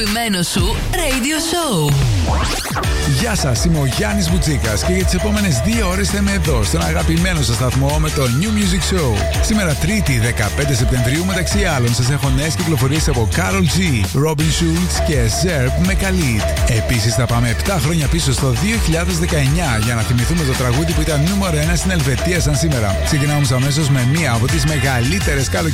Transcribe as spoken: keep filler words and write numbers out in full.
Αγαπημένο σου Radio Show. Γεια σας, είμαι ο Γιάννης Μπουτσίκας και για τις επόμενες δύο ώρες θα είμαι εδώ στον αγαπημένο σας σταθμό με το New Music Show. Σήμερα Τρίτη δεκαπέντε Σεπτεμβρίου, μεταξύ άλλων σας έχω νέες κυκλοφορίες από Karol G, Robin Schulz και Zerb με Khalid. Επίσης θα πάμε επτά χρόνια πίσω στο δύο χιλιάδες δεκαεννιά για να θυμηθούμε το τραγούδι που ήταν νούμερο ένα στην Ελβετία σαν σήμερα. Ξεκινάμε αμέσως με μία από τις μεγαλύτερες καλοκαιρινές